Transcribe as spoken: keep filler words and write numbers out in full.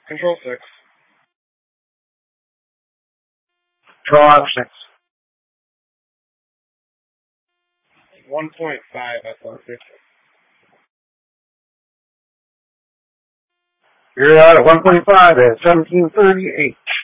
Control six. Control options. one point five Atlantic. You're out at one point five at seventeen thirty-eight.